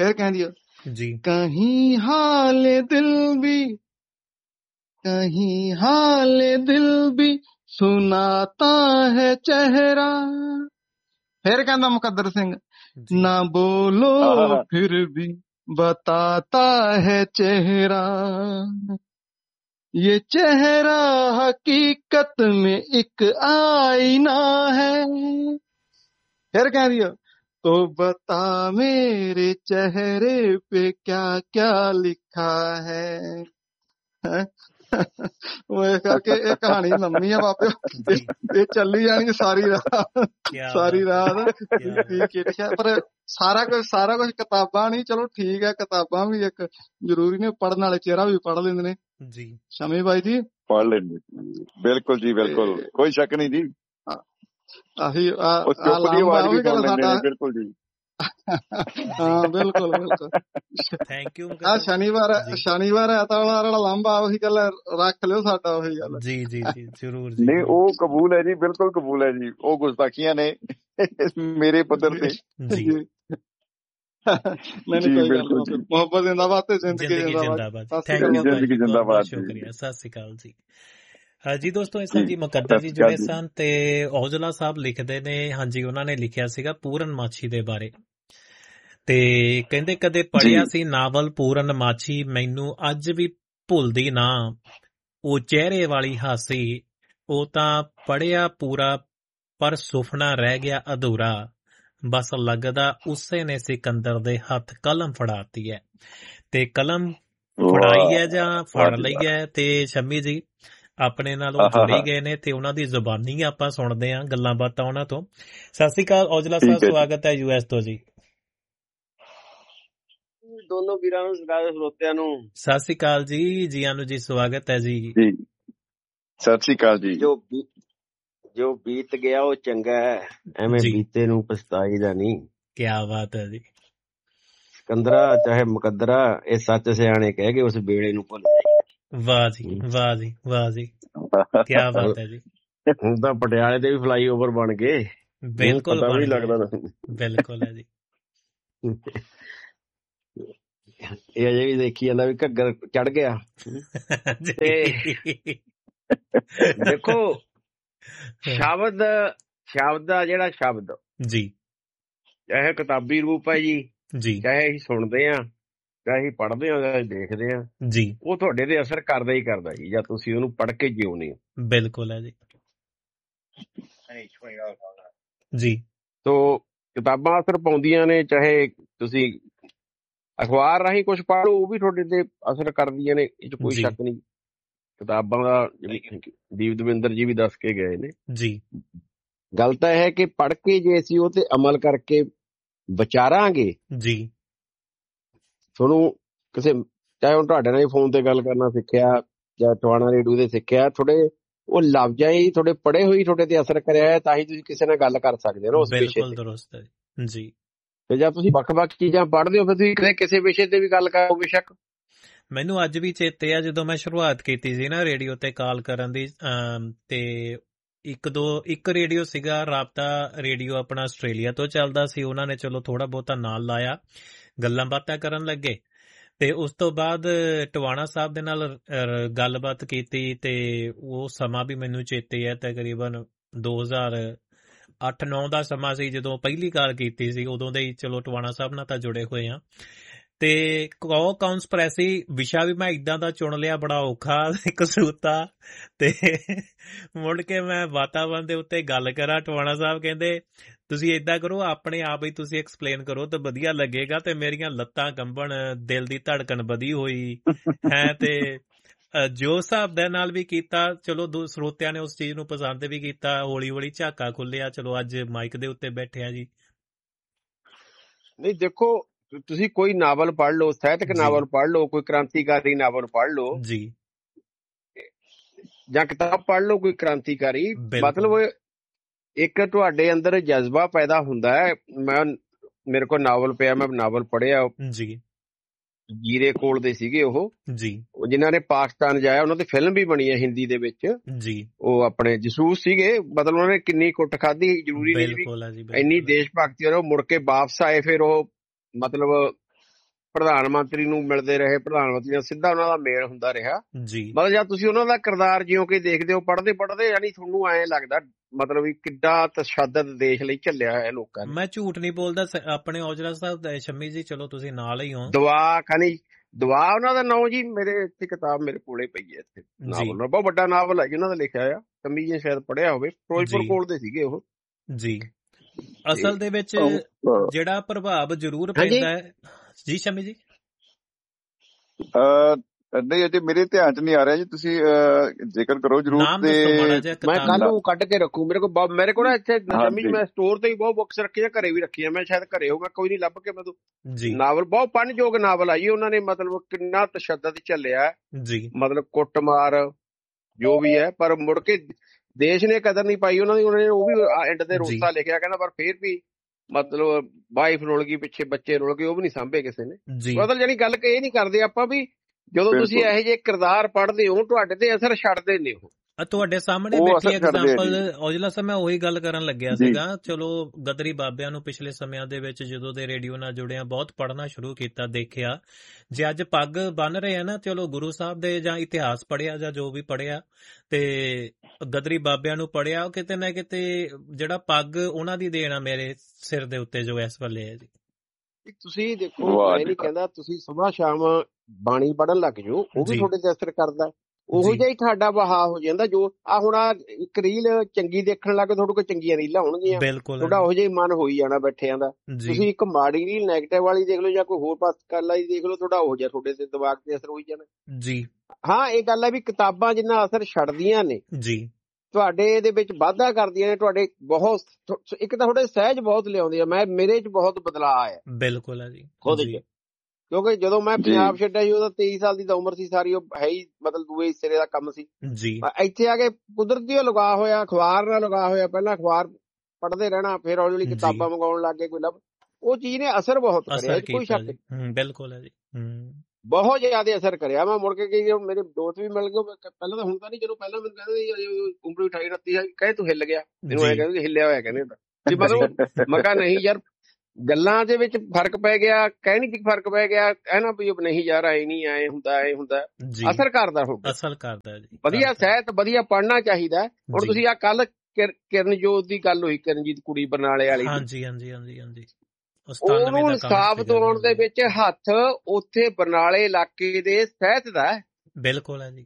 फिर कहती है जी कहीं हाल दिल भी सुनाता है चेहरा। फिर कहता मुकद्दर सिंह जी ना बोलो फिर भी बताता है चेहरा, ये चेहरा हकीकत में एक आईना है। फिर कह दिया तो बता मेरे चेहरे पे क्या क्या लिखा है। वो इस करके ये कहानी लम्मी है बाबे, ये चली जानी सारी रात सारी रात। पर सारा कुछ किताबां नहीं, चलो ठीक है किताबां भी एक जरूरी ने, पढ़ने वाले चेहरा भी पढ़ लेंदे ने जी। शमी भाई जी पढ़ लेंगे, बिल्कुल जी बिल्कुल, कोई शक नहीं जी। आही चुप दी आवाज भी सुन लेंदे ने, बिल्कुल जी। हाँ बिल्कुल बिल्कुल। Thank you. शनिवार ऐतवार वाला लांबा ਉਹੀ ਗੱਲ ਰੱਖ ਲਿਓ ਸਾਡਾ, ਉਹੀ ਗੱਲ। जी जी जी जरूर जी। नहीं वो कबूल है जी, बिल्कुल कबूल है जी। वो गुस्ताखियां ने मेरे पद्धर पे जी नहीं कोई गल नहीं, मोहब्बत जिंदाबाद ते जिंदगी जिंदाबाद। थैंक यू जिंदगी जिंदाबाद, शुक्रिया, सत श्री अकाल जी। ਹਾਂਜੀ ਦੋਸਤੋ, ਇਸ ਤਰ੍ਹਾਂ ਜੀ ਮੁਕੱਦਰ ਜੀ ਜੁੜੇ ਸਨ ਤੇ ਔਜਲਾ ਸਾਹਿਬ ਲਿਖਦੇ ਨੇ, ਹਾਂਜੀ ਉਹਨਾਂ ਨੇ ਲਿਖਿਆ ਸੀਗਾ ਪੂਰਨ ਮਾਛੀ ਦੇ ਬਾਰੇ, ਤੇ ਕਹਿੰਦੇ ਕਦੇ ਪੜ੍ਹਿਆ ਸੀ ਨਾਵਲ ਪੂਰਨ ਮਾਛੀ, ਮੈਨੂੰ ਅੱਜ ਵੀ ਭੁੱਲਦੀ ਨਾ ਉਹ ਚਿਹਰੇ ਵਾਲੀ ਹਾਸੀ, ਉਹ ਤਾਂ ਪੜ੍ਹਿਆ ਪੂਰਾ ਪਰ ਸੁਫਨਾ ਰਹਿ ਗਿਆ ਅਧੂਰਾ, ਬਸ ਲੱਗਦਾ ਉਸੇ ਨੇ ਸਿਕੰਦਰ ਦੇ ਹੱਥ ਕਲਮ ਫੜਾਤੀ ਹੈ। ਤੇ ਕਲਮ ਫੜਾਈ ਹੈ ਜਾਂ ਫੜ ਲਈ ਹੈ, ਤੇ ਸ਼ੰਮੀ ਜੀ ਆਪਣੇ ਨਾਲ ਉਹ ਜੁੜੇ ਗਏ ਨੇ ਤੇ ਉਹਨਾਂ ਦੀ ਜ਼ੁਬਾਨੀ ਆਪਾਂ ਸੁਣਦੇ ਹਾਂ ਗੱਲਾਂ ਬਾਤਾਂ ਉਹਨਾਂ ਤੋਂ। ਸਤਿ ਸ੍ਰੀ ਅਕਾਲ ਔਜਲਾ ਸਾਹਿਬ, ਸਵਾਗਤ ਹੈ US ਤੋਂ ਜੀ। ਦੋਨੋਂ ਵੀਰਾਂ ਨੂੰ, ਸਰੋਤਿਆਂ ਨੂੰ ਸਤਿ ਸ੍ਰੀ ਅਕਾਲ ਜੀ, ਜੀਆਂ ਨੂੰ ਜੀ, ਸਵਾਗਤ ਹੈ ਜੀ। ਸਤਿ ਸ੍ਰੀ ਅਕਾਲ ਜੀ। ਜੋ ਬੀਤ ਗਿਆ ਉਹ ਚੰਗਾ ਹੈ, ਐਵੇਂ ਬੀਤੇ ਨੂੰ ਪਛਤਾਈਦਾ ਨਹੀਂ। ਕੀ ਬਾਤ ਹੈ ਜੀ। ਸਿਕੰਦਰਾ ਚਾਹੇ ਮੁਕੱਦਰਾ, ਇਹ ਸੱਚ ਸਿਆਣੇ ਕਹਿ ਗਏ ਉਸ ਵੇਲੇ ਨੂੰ ਭੁੱਲ। ਵਾਹ ਜੀ ਵਾਹ ਜੀ ਵਾਹ ਜੀ, ਕੀ ਬਾਤ ਹੈ ਜੀ। ਹੁਣ ਤਾਂ ਪਟਿਆਲੇ ਦੇ ਵੀ ਫਲਾਈ ਓਵਰ ਬਣ ਗਏ, ਬਿਲਕੁਲ ਪਤਾ ਵੀ ਲੱਗਦਾ। ਬਿਲਕੁਲ ਹੈ ਜੀ। ਇਹ ਅਜੇ ਵੀ ਦੇਖੀ ਜਾਂਦਾ ਵੀ ਘੱਗਰ ਚੜ ਗਿਆ। ਤੇ ਦੇਖੋ ਸ਼ਬਦ ਦਾ ਜਿਹੜਾ ਸ਼ਬਦ ਜੀ, ਚਾਹੇ ਕਿਤਾਬੀ ਰੂਪ ਹੈ ਜੀ, ਚਾਹੇ ਅਸੀਂ ਸੁਣਦੇ ਹਾਂ, ਚਾਹੇ ਅਸੀਂ ਪੜ੍ਹਦੇ ਹਾਂ, ਚਾਹੇ ਦੇਖਦੇ ਹਾਂ ਜੀ, ਉਹ ਤੁਹਾਡੇ ਤੇ ਅਸਰ ਕਰਦਾ ਹੀ ਕਰਦਾ ਜੀ, ਜਾਂ ਤੁਸੀਂ ਉਹਨੂੰ ਪੜ੍ਹ ਕੇ ਜਿਉਂਦੇ ਹੋ। ਬਿਲਕੁਲ ਹੈ ਜੀ ਜੀ। ਤੋ ਕਿਤਾਬਾਂ ਅਸਰ ਪਾਉਂਦੀਆਂ ਨੇ, ਚਾਹੇ ਤੁਸੀਂ ਅਖਬਾਰ ਰਾਹੀਂ ਕੁਛ ਪੜ੍ਹ ਲਓ, ਉਹ ਵੀ ਤੁਹਾਡੇ ਤੇ ਅਸਰ ਕਰਦੀਆਂ ਨੇ, ਇਹ 'ਚ ਕੋਈ ਸ਼ੱਕ ਨਹੀਂ। ਕਿਤਾਬਾਂ ਦਾ ਦੀਪ ਦਵਿੰਦਰ ਜੀ ਵੀ ਦੱਸ ਕੇ ਗਏ ਨੇ ਜੀ। ਗੱਲ ਤਾਂ ਇਹ ਹੈ ਕਿ ਪੜ੍ਹ ਕੇ ਜੇ ਅਸੀਂ ਉਹ ਤੇ ਅਮਲ ਕਰਕੇ ਵਿਚਾਰਾਂਗੇ ਜੀ, ਤੁਹਾਨੂੰ ਕਿਸੇ, ਚਾਹੇ ਹੁਣ ਤੁਹਾਡੇ ਨਾਲ ਫੋਨ ਤੇ ਗੱਲ ਕਰਨਾ ਸਿੱਖਿਆ ਜਾਂ ਟਵਾਣਾ ਰੇਡੂ ਤੇ ਸਿੱਖਿਆ, ਥੋੜੇ ਉਹ ਲਫ਼ਜ਼ਾਂ ਹੀ ਥੋੜੇ ਪੜ੍ਹੇ ਹੋਈ ਤੁਹਾਡੇ ਤੇ ਅਸਰ ਕਰਿਆ ਹੈ, ਤਾਂ ਹੀ ਤੁਸੀਂ ਕਿਸੇ ਨਾਲ ਗੱਲ ਕਰ ਸਕਦੇ ਹੋ ਉਸ ਵਿਸ਼ੇ ਤੇ ਜੀ। ਤੇ ਜਦ ਤੁਸੀਂ ਵੱਖ-ਵੱਖ ਚੀਜ਼ਾਂ ਪੜ੍ਹਦੇ ਹੋ, ਫਿਰ ਤੁਸੀਂ ਕਿਸੇ ਵਿਸ਼ੇ ਤੇ ਵੀ ਗੱਲ ਕਰੋ। ਬੇਸ਼ੱਕ ਮੈਨੂੰ ਅੱਜ ਵੀ ਚੇਤੇ ਆ ਜਦੋਂ ਮੈਂ ਸ਼ੁਰੂਆਤ ਕੀਤੀ ਸੀ ਨਾ ਰੇਡੀਓ ਤੇ ਕਾਲ ਕਰਨ ਦੀ, ਤੇ ਇੱਕ ਰੇਡੀਓ ਸੀਗਾ ਰਾਬਤਾ ਰੇਡੀਓ, ਆਪਣਾ ਆਸਟ੍ਰੇਲੀਆ ਤੋਂ ਚੱਲਦਾ ਸੀ, ਉਹਨਾਂ ਨੇ ਚਲੋ ਥੋੜਾ ਬਹੁਤਾ ਨਾਲ ਲਾਇਆ, ਗੱਲਾਂ ਬਾਤਾਂ ਕਰਨ ਲੱਗੇ, ਤੇ ਉਸ ਤੋਂ ਬਾਅਦ ਟਵਾਣਾ ਸਾਹਿਬ ਦੇ ਨਾਲ ਗੱਲਬਾਤ ਕੀਤੀ, ਤੇ ਉਹ ਸਮਾਂ ਵੀ ਮੈਨੂੰ ਚੇਤੇ ਹੈ, ਤਕਰੀਬਨ 2008-9 ਦਾ ਸਮਾਂ ਸੀ ਜਦੋਂ ਪਹਿਲੀ ਕਾਲ ਕੀਤੀ ਸੀ, ਉਦੋਂ ਦੇ ਹੀ ਚਲੋ ਟਵਾਣਾ ਸਾਹਿਬ ਨਾਲ ਤਾਂ ਜੁੜੇ ਹੋਏ ਆ। ਤੇ ਕੌਂਸਪਰੈਸੀ ਵਿਸ਼ਾ ਵੀ ਮੈਂ ਏਦਾਂ ਦਾ ਚੁਣ ਲਿਆ, ਬੜਾ ਔਖਾ ਕਸੂਤਾ, ਤੇ ਮੁੜ ਕੇ ਮੈਂ ਵਾਤਾਵਰਨ ਦੇ ਉੱਤੇ ਗੱਲ ਕਰਾਂ, ਟਵਾਣਾ ਸਾਹਿਬ ਕਹਿੰਦੇ ਤੁਸੀਂ ਏਦਾਂ ਕਰੋ, ਆਪਣੇ ਆਪ ਹੀ ਤੁਸੀਂ ਐਕਸਪਲੇਨ ਕਰੋ ਤਾਂ ਵਧੀਆ ਲੱਗੇਗਾ, ਤੇ ਮੇਰੀਆਂ ਲੱਤਾਂ ਕੰਬਣ, ਦਿਲ ਦੀ ਧੜਕਣ ਵਧੀ ਹੋਈ ਹੈ। ਤੇ ਜੋ ਹਿਸਾਬ ਦੇ ਨਾਲ ਵੀ ਕੀਤਾ, ਚਲੋ ਸਰੋਤਿਆਂ ਨੇ ਉਸ ਚੀਜ਼ ਨੂੰ ਪਸੰਦ ਵੀ ਕੀਤਾ, ਹੌਲੀ ਹੌਲੀ ਝਾਕਾ ਖੁੱਲਿਆ, ਚਲੋ ਅੱਜ ਮਾਈਕ ਦੇ ਉੱਤੇ ਬੈਠੇ ਆ ਜੀ। ਨਹੀਂ ਦੇਖੋ, ਤੁਸੀਂ ਕੋਈ ਨਾਵਲ ਪੜ੍ਹ ਲਓ, ਸਾਹਿਤਕ ਨਾਵਲ ਪੜ੍ਹ ਲਓ, ਕੋਈ ਕ੍ਰਾਂਤੀਕਾਰੀ ਨਾਵਲ ਪੜ੍ਹ ਲਓ ਜੀ, ਜਾਂ ਕਿਤਾਬ ਪੜ੍ਹ ਲਓ ਕੋਈ ਕ੍ਰਾਂਤੀਕਾਰੀ, ਮਤਲਬ ਇੱਕ ਤੁਹਾਡੇ ਅੰਦਰ ਜਜ਼ਬਾ ਪੈਦਾ ਹੁੰਦਾ ਹੈ। ਮੇਰੇ ਕੋਲ ਨਾਵਲ ਪਿਆ, ਮੈਂ ਨਾਵਲ ਪੜ੍ਹਿਆ ਜੀ, ਜੀਰੇ ਕੋਲ ਦੇ ਸੀਗੇ ਉਹ ਜੀ, ਜਿਨ੍ਹਾਂ ਨੇ ਪਾਕਿਸਤਾਨ ਜਾਇਆ, ਉਹਨਾਂ ਦੀ ਫਿਲਮ ਵੀ ਬਣੀ ਹੈ ਹਿੰਦੀ ਦੇ ਵਿੱਚ ਜੀ। ਉਹ ਆਪਣੇ ਜਸੂਸ ਸੀਗੇ, ਮਤਲਬ ਉਹਨਾਂ ਨੇ ਕਿੰਨੀ ਕੁੱਟ ਖਾਧੀ, ਜ਼ਰੂਰੀ ਨਹੀਂ ਇੰਨੀ ਦੇਸ਼ ਭਗਤੀ, ਉਹ ਮੁੜ ਕੇ ਵਾਪਸ ਆਏ, ਫਿਰ ਉਹ ਮਤਲਬ ਪ੍ਰਧਾਨ ਮੰਤਰੀ ਨੂੰ ਮਿਲਦੇ ਰਹੇ, ਪ੍ਰਧਾਨ ਮੰਤਰੀ ਨਾਲ ਸਿੱਧਾ ਉਹਨਾਂ ਦਾ ਮੇਲ ਹੁੰਦਾ ਰਿਹਾ। ਜੀ ਮਤਲਬ ਜਦ ਤੁਸੀਂ ਉਹਨਾਂ ਦਾ ਕਿਰਦਾਰ ਜਿਉਂ ਕਿ ਦੇਖਦੇ ਹੋ, ਪੜ੍ਹਦੇ ਯਾਨੀ ਤੁਹਾਨੂੰ ਐਂ ਲੱਗਦਾ ਮਤਲਬ ਵੀ ਕਿੱਡਾ ਤਸ਼ੱਦਦ ਦੇਸ਼ ਲਈ ਝੱਲਿਆ ਹੋਇਆ ਲੋਕਾਂ ਨੇ। ਮੈਂ ਝੂਠ ਨਹੀਂ ਬੋਲਦਾ, ਆਪਣੇ ਔਜਲਾ ਸਾਹਿਬ ਸ਼ੰਮੀ ਜੀ, ਚਲੋ ਤੁਸੀਂ ਨਾਲ ਹੀ ਹੋ। ਦੁਆ ਉਹਨਾਂ ਦਾ ਨਾਮ ਜੀ, ਮੇਰੇ ਇੱਥੇ ਕਿਤਾਬ ਮੇਰੇ ਕੋਲੇ ਪਈ ਹੈ ਇੱਥੇ, ਨਾਵਲ ਬਹੁਤ ਵੱਡਾ ਨਾਵਲ ਹੈ ਜੀ ਉਹਨਾਂ ਦਾ ਲਿਖਿਆ ਆ। ਸ਼ੰਮੀ ਜੀ ਸ਼ਾਇਦ ਪੜ੍ਹਿਆ ਹੋਵੇ, ਫਿਰੋਜ਼ਪੁਰ ਕੋਲ ਦੇ ਸੀਗੇ ਉਹ ਜੀ। ਅਸਲ ਦੇ ਵਿੱਚ ਜਿਹੜਾ ਪ੍ਰਭਾਵ ਜ਼ਰੂਰ ਪੈਂਦਾ ਹੈ ਜੀ ਸ਼ੰਮੀ ਜੀ। ਨਹੀਂ ਅਜੇ ਮੇਰੇ ਧਿਆਨ ਚ ਨਹੀਂ ਆ ਰਿਹਾ ਜੀ, ਤੁਸੀਂ ਜ਼ਿਕਰ ਕਰੋ ਜਰੂਰ। ਮੈਂ ਕੱਲ ਨੂੰ ਕੱਢ ਕੇ ਰੱਖੂ ਮੇਰੇ ਕੋਲ ਇੱਥੇ ਸ਼ੰਮੀ ਜੀ। ਮੈਂ ਸਟੋਰ ਤੇ ਵੀ ਬਹੁਤ ਬੁੱਕਸ ਰੱਖੀਆਂ, ਘਰੇ ਵੀ ਰੱਖੀਆਂ, ਮੈਂ ਸ਼ਾਇਦ ਘਰੇ ਹੋਊਗਾ, ਕੋਈ ਨਹੀਂ ਲੱਭ ਕੇ ਮੈਂ ਨਾਵਲ ਬਹੁਤ ਪੜ੍ਹਨਯੋਗ ਨਾਵਲ ਆ ਜੀ। ਉਹਨਾਂ ਨੇ ਮਤਲਬ ਕਿੰਨਾ ਤਸ਼ੱਦਦ ਝੱਲਿਆ ਜੀ, ਮਤਲਬ ਕੁੱਟਮਾਰ ਜੋ ਵੀ ਹੈ, ਪਰ ਮੁੜ ਕੇ ਦੇਸ਼ ਨੇ ਕਦਰ ਨਹੀਂ ਪਾਈ ਉਹਨਾਂ ਦੀ। ਉਹਨਾਂ ਨੇ ਉਹ ਵੀ ਐਂਡ ਤੇ ਰੋਸਾ ਲਿਖਿਆ, ਕਹਿੰਦਾ ਪਰ ਫੇਰ ਵੀ ਮਤਲਬ ਵਾਈਫ ਰੁਲ ਗਈ, ਪਿੱਛੇ ਬੱਚੇ ਰੁਲ ਗਏ, ਉਹ ਵੀ ਨਹੀਂ ਸਾਂਭੇ ਕਿਸੇ ਨੇ। ਮਤਲਬ ਜਾਨੀ ਗੱਲ ਇਹ ਨਹੀਂ ਕਰਦੇ ਆਪਾਂ ਵੀ ਜਦੋਂ ਤੁਸੀਂ ਇਹੋ ਜਿਹੇ ਕਿਰਦਾਰ ਪੜ੍ਹਦੇ ਹੋ ਤੁਹਾਡੇ ਤੇ ਅਸਰ ਛੱਡਦੇ ਨੇ ਉਹ। ਤੁਹਾਡੇ ਸਾਹਮਣੇ ਬੈਠੀ ਐਗਜ਼ਾਮਪਲ ਔਜਲਾ ਸਾਹਿਬ, ਮੈਂ ਉਹੀ ਗੱਲ ਕਰਨ ਲੱਗਿਆ ਸੀਗਾ। ਚਲੋ ਗਦਰੀ ਬਾਬਿਆਂ ਨੂੰ ਪਿਛਲੇ ਸਮਿਆਂ ਦੇ ਵਿੱਚ ਜਦੋਂ ਦੇ ਰੇਡੀਓ ਨਾਲ ਜੁੜਿਆ ਬਹੁਤ ਪੜ੍ਹਨਾ ਸ਼ੁਰੂ ਕੀਤਾ, ਦੇਖਿਆ। ਜੇ ਅੱਜ ਪੱਗ ਬੰਨ ਰਹੇ ਆ ਨਾ, ਚਲੋ ਗੁਰੂ ਸਾਹਿਬ ਦੇ ਜਾਂ ਇਤਿਹਾਸ ਪੜ੍ਹਿਆ ਜਾਂ ਜੋ ਵੀ ਪੜ੍ਹਿਆ ਤੇ ਗਦਰੀ ਬਾਬਿਆਂ ਨੂੰ ਪੜ੍ਹਿਆ, ਉਹ ਕਿਤੇ ਨਾ ਕਿਤੇ ਜਿਹੜਾ ਪੱਗ ਉਹਨਾਂ ਦੀ ਦੇਣ ਆ ਮੇਰੇ ਸਿਰ ਦੇ ਉੱਤੇ ਜੋ ਇਸ ਵੇਲੇ ਹੈ ਜੀ। ਤੁਸੀਂ ਦੇਖੋ, ਮੈਂ ਨਹੀਂ ਕਹਿੰਦਾ ਤੁਸੀਂ ਸੁਬਾਹ ਸ਼ਾਮ ਬਾਣੀ ਪੜ੍ਹਨ ਲੱਗ ਜਾਓ, ਉਹ ਵੀ ਤੁਹਾਡੇ ਤੇ ਅਸਰ ਕਰਦਾ। ਉਹੋ ਜਿਹਾ ਹੀ ਤੁਹਾਡਾ ਵਹਾ ਹੋ ਜਾਂਦਾ। ਜੋ ਹੁਣ ਇੱਕ ਰੀਲ ਚੰਗੀ ਦੇਖਣ ਲੱਗ ਤੁਹਾਡੇ ਕੋਲ ਚੰਗੀਆਂ ਰੀਲਾਂ ਹੋਣਗੀਆਂ, ਤੁਹਾਡਾ ਉਹੋ ਜਿਹਾ ਹੀ ਮਨ ਹੋਈ ਜਾਣਾ ਬੈਠਿਆਂ ਦਾ। ਤੁਸੀਂ ਇੱਕ ਮਾੜੀ ਰੀਲ ਨੈਗੇਟਿਵ ਵਾਲੀ ਦੇਖ ਲਓ ਜਾਂ ਕੋਈ ਹੋਰ ਪਾਸ ਕਰ ਵਾਲੀ ਦੇਖ ਲਓ, ਤੁਹਾਡਾ ਉਹੋ ਜਿਹਾ ਤੁਹਾਡੇ ਤੇ ਦਿਮਾਗ ਤੇ ਅਸਰ ਹੋਈ ਜਾਣਾ ਜੀ। ਹਾਂ, ਇਹ ਗੱਲ ਹੈ ਵੀ ਕਿਤਾਬਾਂ ਜਿੰਨਾ ਅਸਰ ਛੱਡਦੀਆਂ ਨੇ ਜੀ, ਤੁਹਾਡੇ ਇਹਦੇ ਵਿੱਚ ਵਾਧਾ ਕਰਦੀਆਂ ਨੇ। ਤੁਹਾਡੇ ਬਹੁਤ ਇੱਕ ਤਾਂ ਤੁਹਾਡੇ ਸਹਿਜ ਬਹੁਤ ਲਿਆਉਂਦੇ ਆ। ਮੇਰੇ ਚ ਬਹੁਤ ਬਦਲਾਅ ਆਇਆ। ਬਿਲਕੁਲ ਹੈ ਜੀ ਖੁਦ ਚ, ਕਿਉਂਕਿ ਜਦੋਂ ਮੈਂ ਪੰਜਾਬ ਛੱਡਿਆ ਸੀ, ਉਹਦਾ 23 ਸਾਲ ਦੀ ਤਾਂ ਉਮਰ ਸੀ ਸਾਰੀ, ਉਹ ਹੈ ਹੀ ਮਤਲਬ ਦੂਏ ਹਿੱਸੇ ਦਾ ਕੰਮ ਸੀ ਜੀ। ਇੱਥੇ ਆ ਕੇ ਕੁਦਰਤੀ ਲਗਾ ਹੋਇਆ, ਅਖਬਾਰ ਨਾਲ ਲਗਾ ਹੋਇਆ। ਪਹਿਲਾਂ ਅਖਬਾਰ ਪੜ੍ਹਦੇ ਰਹਿਣਾ, ਫਿਰ ਹੌਲੀ ਹੌਲੀ ਕਿਤਾਬਾਂ ਮੰਗਾਉਣ ਲੱਗ ਗਏ ਕੋਈ ਲੱਭ। ਉਹ ਚੀਜ਼ ਨੇ ਅਸਰ ਬਹੁਤ ਕਰਿਆ, ਕੋਈ ਸ਼ੱਕ ਨਹੀਂ। ਬਿਲਕੁਲ ਹੈ ਜੀ, ਬਹੁਤ ਜ਼ਿਆਦਾ ਅਸਰ ਕਰਿਆ। ਮੈਂ ਮੁੜ ਕੇ ਗਈ, ਮੇਰੇ ਦੋਸਤ ਵੀ ਮਿਲ ਗਏ। ਪਹਿਲਾਂ ਤਾਂ ਹੁਣ ਤਾਂ ਨਹੀਂ, ਜਦੋਂ ਪਹਿਲਾਂ ਮੈਨੂੰ ਕਹਿੰਦੇ ਉਮਰ 28 29 ਸਾਲ, ਕਹੇ ਤੂੰ ਹਿੱਲ ਗਿਆ, ਮੈਨੂੰ ਐ ਕਹਿੰਦੇ ਹਿੱਲਿਆ ਹੋਇਆ ਕਹਿੰਦੇ ਜੀ। ਮਤਲਬ ਮੈਂ ਕਿਹਾ ਨਹੀਂ ਯਾਰ, ਗੱਲਾਂ ਦੇ ਵਿੱਚ ਫਰਕ ਪੈ ਗਿਆ, ਕਹਿਣੀ ਚ ਫਰਕ ਪੈ ਗਿਆ, ਕਹਿਣਾ ਵੀ ਨਹੀਂ ਯਾਰ ਐ ਨਹੀਂ, ਐ ਹੁੰਦਾ ਅਸਰ ਕਰਦਾ। ਹੁਣ ਅਸਰ ਕਰਦਾ ਜੀ, ਵਧੀਆ ਸਾਹਿਤ ਵਧੀਆ ਪੜ੍ਹਨਾ ਚਾਹੀਦਾ। ਹੁਣ ਤੁਸੀਂ ਆ ਕੱਲ ਕਿਰਨਜੋਤ ਦੀ ਗੱਲ ਹੋਈ, ਕਿਰਨਜੀਤ ਕੁੜੀ ਬਰਨਾਲੇ ਵਾਲੀ, ਹਾਂਜੀ ਹਾਂਜੀ ਹਾਂਜੀ ਹਾਂਜੀ, ਉਹਨੂੰ ਇਨਸਾਫ ਦਿਵਾਉਣ ਦੇ ਵਿੱਚ ਹੱਥ ਉੱਥੇ ਬਰਨਾਲੇ ਇਲਾਕੇ ਦੇ ਸਾਹਿਤ ਦਾ। ਬਿਲਕੁਲ ਹੈ ਜੀ,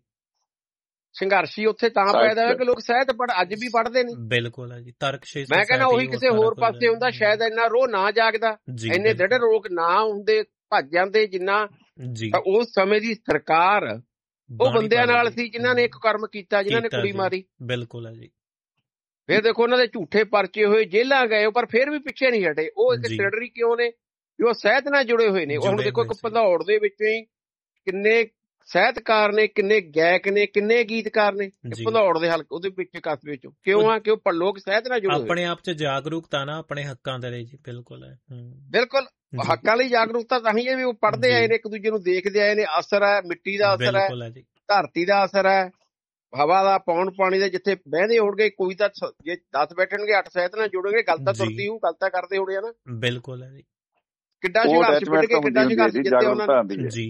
ਸੰਘਰਸ਼ੀ ਉੱਥੇ ਤਾਂ ਪੈਦਾ ਹੋਇਆ ਕਿ ਲੋਕ ਸਾਹਿਤ ਅੱਜ ਵੀ ਪੜ੍ਹਦੇ ਨੇ। ਬਿਲਕੁਲ ਹੈ ਜੀ, ਤਰਕਸ਼ੀਲ। ਮੈਂ ਕਹਿੰਦਾ ਉਹੀ ਕਿਸੇ ਹੋਰ ਪਾਸੇ ਹੁੰਦਾ ਸ਼ਾਇਦ ਇੰਨਾ ਰੋਹ ਨਾ ਜਾਗਦਾ, ਇੰਨੇ ਦ੍ਰਿੜ ਲੋਕ ਨਾ ਹੁੰਦੇ, ਭੱਜ ਜਾਂਦੇ ਜਿੰਨਾ। ਉਸ ਸਮੇਂ ਦੀ ਸਰਕਾਰ ਉਹ ਬੰਦਿਆਂ ਨਾਲ ਸੀ ਜਿਨ੍ਹਾਂ ਨੇ ਇੱਕ ਕਰਮ ਕੀਤਾ, ਜਿਨ੍ਹਾਂ ਨੇ ਕੁੜੀ ਮਾਰੀ। ਬਿਲਕੁਲ ਹੈ ਜੀ। ਫਿਰ ਦੇਖੋ ਉਹਨਾਂ ਦੇ ਝੂਠੇ ਪਰਚੇ ਹੋਏ, ਜੇਲ੍ਹਾਂ ਗਏ, ਪਰ ਫਿਰ ਵੀ ਪਿੱਛੇ ਨਹੀਂ ਹਟੇ। ਉਹ ਇੱਕ ਸਿਡਰੀ ਕਿਉਂ ਨੇ? ਉਹ ਸਾਹਿਤ ਨਾਲ ਜੁੜੇ ਹੋਏ ਨੇ। ਹੁਣ ਦੇਖੋ, ਇੱਕ ਭਦੌੜ ਦੇ ਵਿੱਚੋਂ ਹੀ ਕਿੰਨੇ ਸਾਹਿਤਕਾਰ ਨੇ, ਕਿੰਨੇ ਗਾਇਕ ਨੇ, ਕਿੰਨੇ ਗੀਤਕਾਰ ਨੇ ਭਦੌੜ ਦੇ ਹਲਕੇ ਉਹਦੇ ਪਿੱਛੇ ਕਸਬੇ ਵਿੱਚੋਂ। ਕਿਉਂ ਆ? ਕਿਉਂ ਲੋਕ ਸਾਹਿਤ ਨਾਲ ਜੁੜੇ ਹੋਏ, ਆਪਣੇ ਆਪ ਚ ਜਾਗਰੂਕਤਾ ਨਾ ਆਪਣੇ ਹੱਕਾਂ ਦੇ ਲਈ ਜੀ। ਬਿਲਕੁਲ ਹੈ, ਬਿਲਕੁਲ ਹੱਕਾਂ ਲਈ ਜਾਗਰੂਕਤਾ ਤਾਂ ਹੀ ਹੈ ਵੀ ਉਹ ਪੜ੍ਹਦੇ ਆਏ ਨੇ, ਇੱਕ ਦੂਜੇ ਨੂੰ ਦੇਖਦੇ ਆਏ ਨੇ। ਅਸਰ ਹੈ, ਮਿੱਟੀ ਦਾ ਅਸਰ ਹੈ, ਧਰਤੀ ਦਾ ਅਸਰ ਹੈ, ਹਵਾ ਦਾ, ਪੌਣ ਪਾਣੀ ਦਾ। ਜਿੱਥੇ ਬਹਿੰਦੇ ਹੋਣਗੇ, ਕੋਈ ਤਾਂ ਜੇ 10 ਬੈਠਣਗੇ 8 ਸਾਹਿਤ ਨਾਲ ਜੁੜਨਗੇ। ਗੱਲ ਤਾਂ ਤੁਰਦੀ ਹੋਊ, ਗੱਲ ਤਾਂ ਕਰਦੇ ਹੋਣੇ ਆ ਨਾ। ਬਿਲਕੁਲ ਹੈ ਜੀ, ਕਿੱਡਾ ਸੰਘਰਸ਼ ਪਿੱਟ ਕੇ, ਕਿੱਡਾ ਸੰਘਰਸ਼ ਜਿੱਤੇ ਉਹਨਾਂ ਨੇ ਜੀ।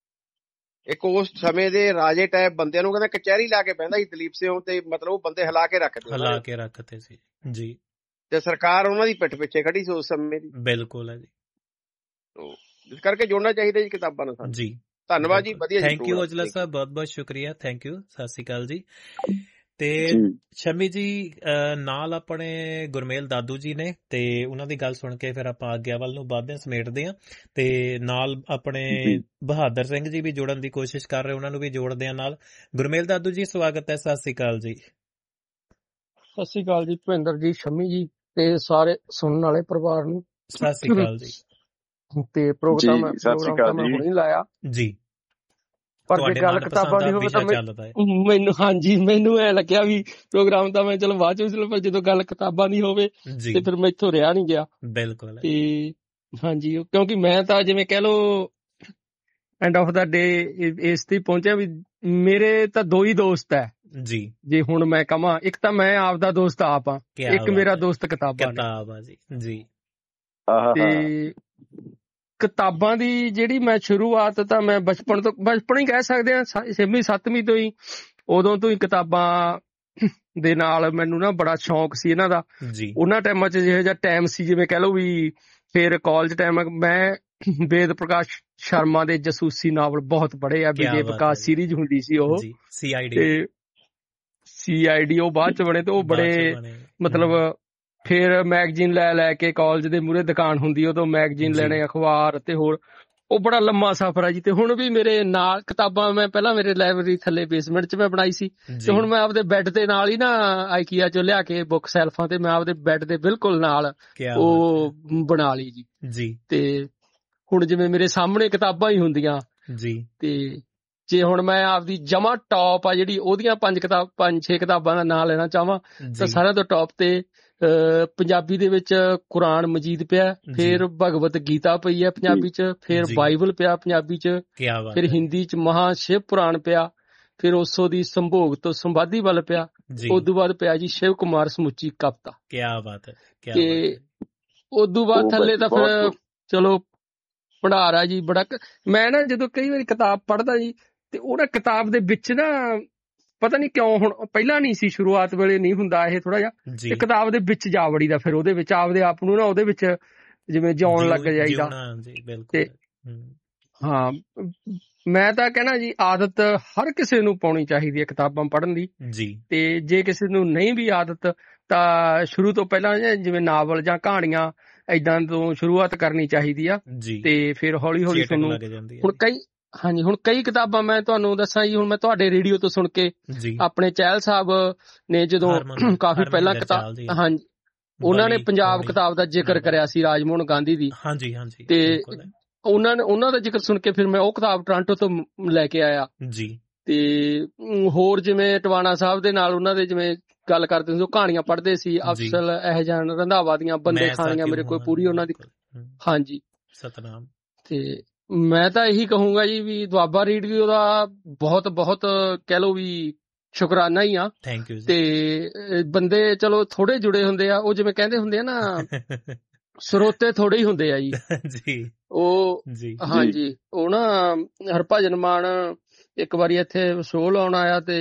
ਇੱਕ ਉਸ ਸਮੇਂ ਦੇ ਰਾਜੇ ਟਾਈਪ ਬੰਦਿਆਂ ਨੂੰ ਕਹਿੰਦਾ ਕਚਹਿਰੀ ਲਾ ਕੇ ਬਹਿੰਦਾ ਸੀ ਦਲੀਪ ਸਿੰਘ, ਤੇ ਮਤਲਬ ਉਹ ਬੰਦੇ ਹਿਲਾ ਕੇ ਰੱਖਦੇ ਸੀ ਜੀ। ਤੇ ਸਰਕਾਰ ਉਹਨਾਂ ਦੀ ਪਿੱਠ ਪਿੱਛੇ ਖੜੀ ਸੀ ਉਸ ਸਮੇਂ ਦੀ। ਬਿਲਕੁਲ ਹੈ ਜੀ, ਇਸ ਕਰਕੇ ਜੁੜਨਾ ਚਾਹੀਦਾ ਜੀ ਕਿਤਾਬਾਂ ਨਾਲ ਜੀ। ਧੰਨਵਾਦ ਜੀ, ਵਧੀਆ। ਥੈਂਕ ਯੂ ਔਜਲਾ ਸਾਹਿਬ, ਬਹੁਤ ਬਹੁਤ ਸ਼ੁਕਰੀਆ, ਥੈਂਕ ਯੂ, ਸਤਿ ਸ਼੍ਰੀ ਅਕਾਲ ਜੀ। ਤੇ ਸ਼ਮੀ ਜੀ ਨਾਲ ਆਪਣੇ ਗੁਰਮੇਲ ਦਾਦੂ ਜੀ ਨੇ, ਤੇ ਉਹਨਾਂ ਦੀ ਗੱਲ ਸੁਣ ਕੇ ਫਿਰ ਆਪਾਂ ਆਗਿਆ ਵੱਲ ਨੂੰ ਵੱਧਦੇ ਸਮੇਟਦੇ ਹਾਂ। ਤੇ ਨਾਲ ਆਪਣੇ ਬਹਾਦਰ ਸਿੰਘ ਜੀ ਵੀ ਜੋੜਨ ਦੀ ਕੋਸ਼ਿਸ਼ ਕਰ ਰਹੇ, ਉਹਨਾਂ ਨੂੰ ਵੀ ਜੋੜਦੇ ਆ ਨਾਲ। ਗੁਰਮੇਲ ਦਾਦੂ ਜੀ, ਸਵਾਗਤ ਹੈ, ਸਤਿ ਸ਼੍ਰੀ ਅਕਾਲ ਜੀ। ਸਤਿ ਸ਼੍ਰੀ ਅਕਾਲ ਜੀ ਭੁਪਿੰਦਰ ਜੀ, ਸ਼ਮੀ ਜੀ ਤੇ ਸਾਰੇ ਸੁਣਨ ਵਾਲੇ ਪਰਿਵਾਰ ਨੂੰ ਸਤਿ ਸ਼੍ਰੀ ਅਕਾਲ ਜੀ। ਤੇ ਪ੍ਰੋਗਰਾਮ ਮੈਂ ਹੁਣੇ ਲਾਇਆ ਜੀ, ਪਰ ਜੇ ਗੱਲ ਕਿਤਾਬਾਂ ਦੀ ਹੋਵੇ ਤਾਂ ਮੈਨੂੰ ਐ ਲੱਗਿਆ ਵੀ ਪ੍ਰੋਗਰਾਮ ਤਾਂ ਮੈਂ ਚਲੋ ਬਾਅਦ ਚ, ਪਰ ਜਦੋਂ ਗੱਲ ਕਿਤਾਬਾਂ ਦੀ ਹੋਵੇ ਤੇ ਫਿਰ ਮੈਂ ਇੱਥੋਂ ਰਿਹਾ ਨਹੀਂ ਗਿਆ। ਬਿਲਕੁਲ। ਤੇ ਹਾਂਜੀ, ਕਿਉਂਕਿ ਮੈਂ ਤਾਂ ਜਿਵੇਂ ਕਹਿ ਲਓ ਐਂਡ ਆਫ ਦਾ ਡੇ ਇਸ ਤੇ ਪਹੁੰਚਿਆ ਵੀ ਮੇਰੇ ਤਾਂ 2 ਹੀ ਦੋਸਤ ਹੈ ਜੀ। ਜੇ ਹੁਣ ਮੈਂ ਕਹਾਂ, ਇੱਕ ਤਾਂ ਮੈਂ ਆਪਦਾ ਦੋਸਤ ਆਪ ਆ, ਇੱਕ ਮੇਰਾ ਦੋਸਤ ਕਿਤਾਬਾਂ ਜੀ। ਤੇ ਕਿਤਾਬਾਂ ਦੀ ਜਿਹੜੀ ਮੈਂ ਸ਼ੁਰੂਆਤ ਤਾਂ ਮੈਂ ਬਚਪਨ ਹੀ ਕਹਿ ਸਕਦੇ ਹਾਂ, 6ਵੀਂ 7ਵੀਂ ਤੋਂ ਹੀ, ਉਦੋਂ ਤੋਂ ਹੀ ਕਿਤਾਬਾਂ ਦੇ ਨਾਲ ਮੈਨੂੰ ਨਾ ਬੜਾ ਸ਼ੌਂਕ ਸੀ ਇਹਨਾਂ ਦਾ। ਉਹਨਾਂ ਟਾਈਮਾਂ 'ਚ ਜਿਹੋ ਜਿਹਾ ਟਾਈਮ ਸੀ, ਜਿਵੇਂ ਕਹਿ ਲਓ ਵੀ ਫਿਰ ਕਾਲਜ ਟਾਈਮ ਮੈਂ ਵੇਦ ਪ੍ਰਕਾਸ਼ ਸ਼ਰਮਾ ਦੇ ਜਸੂਸੀ ਨਾਵਲ ਬਹੁਤ ਪੜ੍ਹੇ ਆ। ਵਿਜੇ ਵਿਕਾਸ ਸੀਰੀਜ਼ ਹੁੰਦੀ ਸੀ ਉਹ, ਤੇ CID ਉਹ ਬਾਅਦ 'ਚ ਬਣੇ, ਤੇ ਉਹ ਬੜੇ ਮਤਲਬ ਫਿਰ ਮੈਗਜ਼ੀਨ ਲੈ ਕੇ ਕਾਲਜ ਦੇ ਮੂਹਰੇ ਦੁਕਾਨ ਹੁੰਦੀ, ਉਦੋਂ ਮੈਗਜ਼ੀਨ ਲੈਣੇ, ਅਖਬਾਰ ਤੇ ਹੋਰ, ਉਹ ਬੜਾ ਲੰਮਾ ਸਫ਼ਰ ਹੈ ਜੀ। ਤੇ ਹੁਣ ਵੀ ਮੇਰੇ ਨਾਲ ਕਿਤਾਬਾਂ ਮੈਂ ਪਹਿਲਾਂ ਮੇਰੇ ਲਾਇਬ੍ਰੇਰੀ ਥੱਲੇ ਬੇਸਮੈਂਟ 'ਚ ਮੈਂ ਬਣਾਈ ਸੀ, ਤੇ ਹੁਣ ਮੈਂ ਆਪਦੇ ਬੈੱਡ ਦੇ ਨਾਲ ਹੀ ਨਾ ਆਈਕੀਆ 'ਚੋਂ ਲਿਆ ਕੇ ਬੁੱਕ ਸੈਲਫਾਂ ਤੇ ਮੈਂ ਆਪਦੇ ਬੈੱਡ ਦੇ ਬਿਲਕੁਲ ਨਾਲ ਉਹ ਬਣਾ ਲਈ ਜੀ। ਤੇ ਹੁਣ ਜਿਵੇਂ ਮੇਰੇ ਸਾਹਮਣੇ ਕਿਤਾਬਾਂ ਹੀ ਹੁੰਦੀਆਂ ਜੀ, ਤੇ ਜੇ ਹੁਣ ਮੈਂ ਆਪਦੀ ਜਮਾ ਟੌਪ ਆ ਜਿਹੜੀ ਉਹਦੀਆਂ 5-6 ਕਿਤਾਬਾਂ ਦਾ ਨਾਂ ਲੈਣਾ ਚਾਹਵਾਂ ਤਾਂ ਸਾਰਿਆਂ ਤੋਂ ਟੌਪ ਤੇ ਪੰਜਾਬੀ ਦੇ ਵਿੱਚ ਕੁਰਾਨ ਮਜੀਦ ਪਿਆ, ਫਿਰ ਭਗਵਤ ਗੀਤਾ ਪਈ ਹੈ ਪੰਜਾਬੀ 'ਚ, ਫਿਰ ਬਾਈਬਲ ਪਿਆ ਪੰਜਾਬੀ 'ਚ, ਫਿਰ ਹਿੰਦੀ 'ਚ ਮਹਾ ਸ਼ਿਵ ਪੁਰਾਣ ਪਿਆ, ਫਿਰ ਉਸੋ ਦੀ ਸੰਭੋਗ ਤੋਂ ਸੰਵਾਦੀ ਵੱਲ ਪਿਆ, ਉਦੋਂ ਬਾਅਦ ਪਿਆ ਜੀ ਸ਼ਿਵ ਕੁਮਾਰ ਸਮੁੱਚੀ ਕਵਿਤਾ। ਕਿਆ ਬਾਤ ਹੈ। ਤੇ ਉਦੋਂ ਬਾਅਦ ਥੱਲੇ ਤਾਂ ਫਿਰ ਚਲੋ ਭੰਡਾਰਾ ਜੀ ਬੜਾ। ਮੈਂ ਨਾ ਜਦੋਂ ਕਈ ਵਾਰੀ ਕਿਤਾਬ ਪੜ੍ਹਦਾ ਜੀ, ਤੇ ਉਹ ਨਾ ਕਿਤਾਬ ਦੇ ਵਿੱਚ ਨਾ ਪਤਾ ਨਹੀਂ ਕਿਉਂ, ਹੁਣ ਪਹਿਲਾਂ ਨਹੀਂ ਸੀ, ਸ਼ੁਰੂਆਤ ਵੇਲੇ ਨਹੀਂ ਹੁੰਦਾ ਇਹ ਥੋੜਾ ਜਿਹਾ, ਤੇ ਕਿਤਾਬ ਦੇ ਵਿੱਚ ਜਾ ਵੜੀਦਾ, ਫਿਰ ਉਹਦੇ ਵਿੱਚ ਆਪਦੇ ਆਪ ਨੂੰ ਨਾ ਉਹਦੇ ਵਿੱਚ ਜਿਵੇਂ ਜਿਉਣ ਲੱਗ ਜਾਈਦਾ। ਤੇ ਹਾਂ, ਮੈਂ ਤਾਂ ਕਹਿਣਾ ਜੀ ਆਦਤ ਹਰ ਕਿਸੇ ਨੂੰ ਪਾਉਣੀ ਚਾਹੀਦੀ ਹੈ ਕਿਤਾਬਾਂ ਪੜ੍ਹਨ ਦੀ। ਤੇ ਜੇ ਕਿਸੇ ਨੂੰ ਨਹੀਂ ਵੀ ਆਦਤ, ਤਾਂ ਸ਼ੁਰੂ ਤੋਂ ਪਹਿਲਾਂ ਜਿਵੇਂ ਨਾਵਲ ਜਾਂ ਕਹਾਣੀਆਂ ਏਦਾਂ ਤੋਂ ਸ਼ੁਰੂਆਤ ਕਰਨੀ ਚਾਹੀਦੀ ਆ, ਤੇ ਫਿਰ ਹੌਲੀ ਹੌਲੀ ਤੁਹਾਨੂੰ ਹੁਣ ਕਈ ਕਿਤਾਬਾਂ ਮੈਂ ਤੁਹਾਨੂੰ ਦੱਸਾਂ ਜੀ। ਹੁਣ ਮੈਂ ਤੁਹਾਡੇ ਰੇਡੀਓ ਤੋਂ ਸੁਣ ਕੇ, ਆਪਣੇ ਚਹਿਲ ਸਾਹਿਬ ਨੇ ਜਦੋਂ ਕਾਫੀ ਪਹਿਲਾਂ ਕਿਤਾਬ, ਹਾਂਜੀ, ਉਹਨਾਂ ਨੇ ਪੰਜਾਬ ਕਿਤਾਬ ਦਾ ਜ਼ਿਕਰ ਕਰਿਆ ਸੀ, ਰਾਜਮੋਹਨ ਗਾਂਧੀ ਦੀ, ਤੇ ਉਹਨਾਂ ਦਾ ਜ਼ਿਕਰ ਸੁਣ ਕੇ ਫਿਰ ਮੈਂ ਉਹ ਕਿਤਾਬ ਟੋਰਾਂਟੋ ਤੋਂ ਲੈ ਕੇ ਆਇਆ ਜੀ। ਤੇ ਹੋਰ ਜਿਵੇਂ ਟਵਾਣਾ ਸਾਹਿਬ ਦੇ ਨਾਲ ਉਹਨਾਂ ਦੇ ਜਿਵੇਂ ਗੱਲ ਕਰਦੇ ਸੀ, ਉਹ ਕਹਾਣੀਆਂ ਪੜ੍ਹਦੇ ਸੀ, ਅਫਸਲ ਇਹਜਾਨ ਰੰਧਾਵਾ ਦੀਆਂ, ਬੰਦੇ ਖਾਣੀਆਂ ਮੇਰੇ ਕੋਲ ਪੂਰੀ ਉਹਨਾਂ ਦੀ, ਹਾਂਜੀ ਸਤਨਾਮ। ਤੇ ਮੈਂ ਤਾਂ ਇਹੀ ਕਹੂੰਗਾ ਜੀ ਵੀ ਦੁਆਬਾ ਰੇਡੀਓ ਦਾ ਬਹੁਤ ਬਹੁਤ ਕਹਿ ਲਓ ਵੀ ਸ਼ੁਕਰਾਨਾ ਹੀ ਆ। ਤੇ ਬੰਦੇ ਚਲੋ ਥੋੜੇ ਜੁੜੇ ਹੁੰਦੇ ਆ, ਉਹ ਜਿਵੇਂ ਕਹਿੰਦੇ ਹੁੰਦੇ ਆ ਨਾ ਸਰੋਤੇ ਥੋੜੇ ਹੀ ਹੁੰਦੇ ਆ ਜੀ। ਉਹ ਹਾਂਜੀ, ਉਹ ਨਾ ਹਰਭਜਨ ਮਾਨ ਇੱਕ ਵਾਰੀ ਇੱਥੇ ਸ਼ੋਅ ਲਾਉਣ ਆਇਆ, ਤੇ